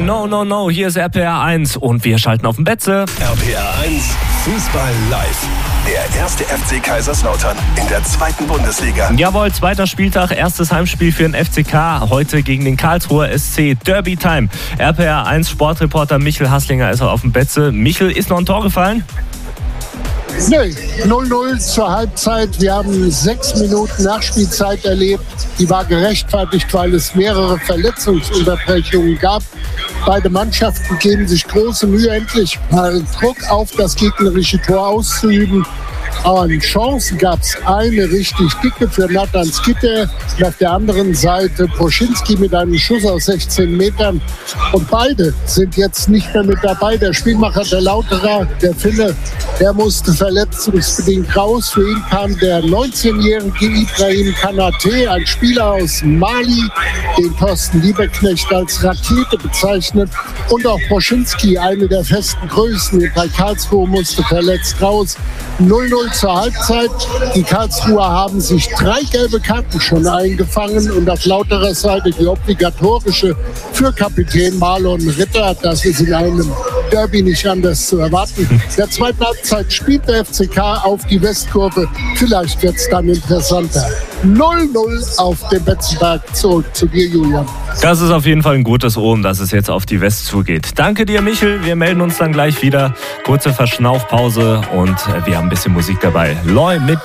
No, no, no, hier ist RPR 1 und wir schalten auf den Betze. RPR 1, Fußball live. Der erste FC Kaiserslautern in der 2. Bundesliga. Jawohl, 2. Spieltag, erstes Heimspiel für den FCK. Heute gegen den Karlsruher SC. Derby Time. RPR 1 Sportreporter Michel Hasslinger ist auf dem Betze. Michel, ist noch ein Tor gefallen? Nee, 0-0 zur Halbzeit. Wir haben 6 Minuten Nachspielzeit erlebt. Die war gerechtfertigt, weil es mehrere Verletzungsunterbrechungen gab. Beide Mannschaften geben sich große Mühe, endlich mal Druck auf das gegnerische Tor auszuüben. Aber an Chancen gab es eine richtig dicke für Nathan Skytte und auf der anderen Seite Proschinski mit einem Schuss aus 16 Metern. Und beide sind jetzt nicht mehr mit dabei. Der Spielmacher der Lauterer, der Finne, der musste verletzungsbedingt raus. Für ihn kam der 19-jährige Ibrahim Kanate, ein Spieler aus Mali, den Thorsten Lieberknecht als Rakete bezeichnet. Und auch Proschinski, eine der festen Größen bei Karlsruhe, musste verletzt raus. 0-0 zur Halbzeit. Die Karlsruher haben sich 3 gelbe Karten schon eingefangen und auf Lauterer Seite die obligatorische für Kapitän Marlon Ritter. Das ist in einem Derby nicht anders zu erwarten. In der 2. Halbzeit spielt der FCK auf die Westkurve. Vielleicht wird es dann interessanter. 0-0 auf dem Betzenberg. Zurück zu dir, Julian. Das ist auf jeden Fall ein gutes Omen, dass es jetzt auf die West zugeht. Danke dir, Michel. Wir melden uns dann gleich wieder. Kurze Verschnaufpause und wir haben ein bisschen Musik dabei. Loy mit